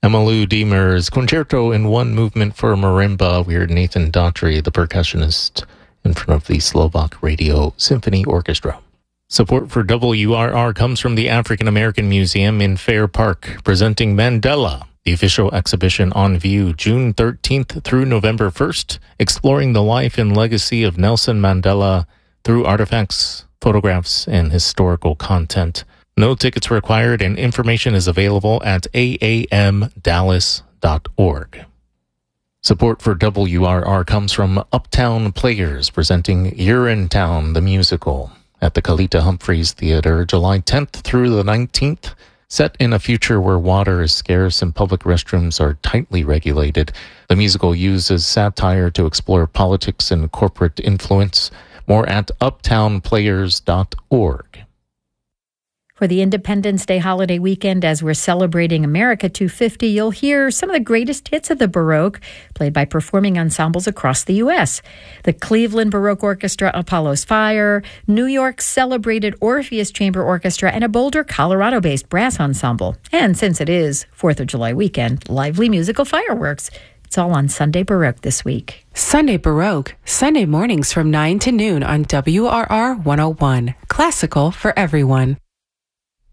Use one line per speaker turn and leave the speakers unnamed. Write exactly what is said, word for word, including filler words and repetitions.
Emmylou Deemer's Concerto in One Movement for Marimba. We heard Nathan Daughtry, the percussionist, in front of the Slovak Radio Symphony Orchestra. Support for W R R comes from the African American Museum in Fair Park, presenting Mandela, the official exhibition on view June thirteenth through November first, exploring the life and legacy of Nelson Mandela through artifacts, photographs, and historical content. No tickets required, and information is available at a a m dallas dot org. Support for W R R comes from Uptown Players, presenting Urinetown, the musical, at the Kalita Humphreys Theater, July tenth through the nineteenth. Set in a future where water is scarce and public restrooms are tightly regulated, the musical uses satire to explore politics and corporate influence. More at uptown players dot org.
For the Independence Day holiday weekend, as we're celebrating America two fifty, you'll hear some of the greatest hits of the Baroque, played by performing ensembles across the U S. The Cleveland Baroque Orchestra, Apollo's Fire, New York's celebrated Orpheus Chamber Orchestra, and a Boulder, Colorado-based brass ensemble. And since it is fourth of July weekend, lively musical fireworks. It's all on Sunday Baroque this week.
Sunday Baroque, Sunday mornings from nine to noon on W R R one oh one. Classical for everyone.